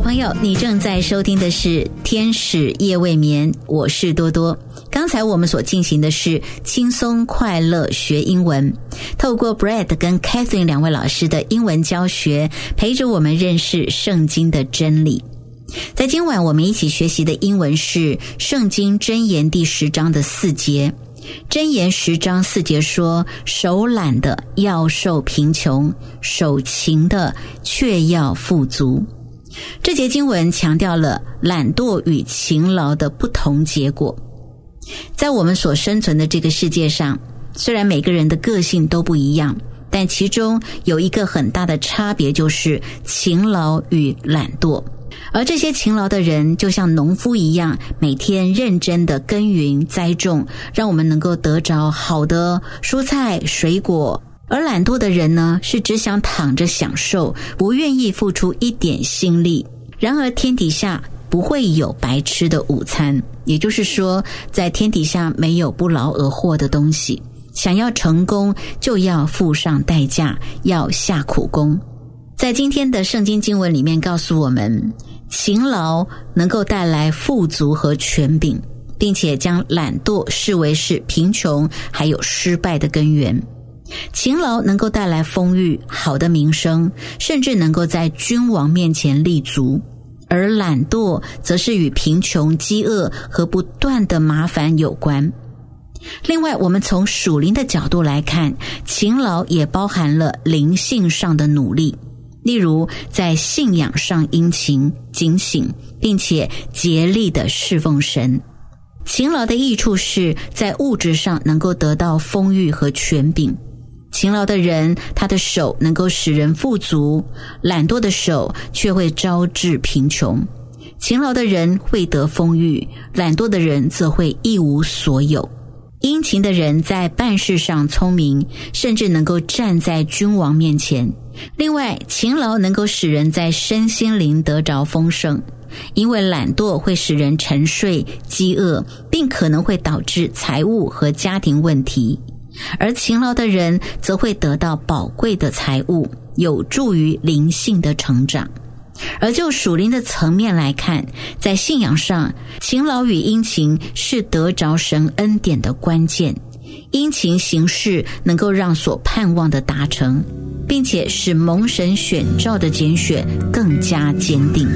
朋友，你正在收听的是天使夜未眠，我是多多。刚才我们所进行的是轻松快乐学英文，透过 Brad 跟 Catherine 两位老师的英文教学，陪着我们认识圣经的真理。在今晚我们一起学习的英文是圣经箴言第10章的4节。箴言10章4节说，手懒的要受贫穷，手勤的却要富足。这节经文强调了懒惰与勤劳的不同结果。在我们所生存的这个世界上，虽然每个人的个性都不一样，但其中有一个很大的差别，就是勤劳与懒惰。而这些勤劳的人就像农夫一样，每天认真的耕耘栽种，让我们能够得着好的蔬菜水果。而懒惰的人呢，是只想躺着享受，不愿意付出一点心力。然而天底下不会有白吃的午餐，也就是说，在天底下没有不劳而获的东西。想要成功，就要付上代价，要下苦功。在今天的圣经经文里面告诉我们，勤劳能够带来富足和权柄，并且将懒惰视为是贫穷还有失败的根源。勤劳能够带来丰裕、好的名声，甚至能够在君王面前立足。而懒惰则是与贫穷、饥饿和不断的麻烦有关。另外，我们从属灵的角度来看，勤劳也包含了灵性上的努力。例如，在信仰上殷勤、警醒，并且竭力的侍奉神。勤劳的益处是在物质上能够得到丰裕和权柄。勤劳的人，他的手能够使人富足，懒惰的手却会招致贫穷。勤劳的人会得丰裕，懒惰的人则会一无所有。殷勤的人在办事上聪明，甚至能够站在君王面前。另外，勤劳能够使人在身心灵得着丰盛，因为懒惰会使人沉睡、饥饿，并可能会导致财务和家庭问题。而勤劳的人则会得到宝贵的财物，有助于灵性的成长。而就属灵的层面来看，在信仰上，勤劳与殷勤是得着神恩典的关键。殷勤行事能够让所盼望的达成，并且使蒙神选召的拣选更加坚定。